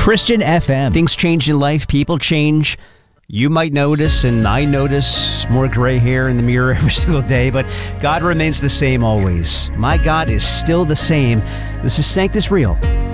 Christian FM. Things change in life. People change. You might notice, and I notice, more gray hair in the mirror every single day, but God remains the same always. My God is still the same. This is Sanctus Real